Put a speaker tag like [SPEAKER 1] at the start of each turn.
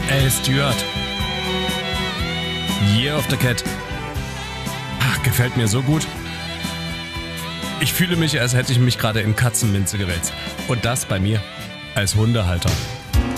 [SPEAKER 1] Ey, Stuart. Year of the Cat. Ach, gefällt mir so gut. Ich fühle mich, als hätte ich mich gerade in Katzenminze gewälzt. Und das bei mir als Hundehalter.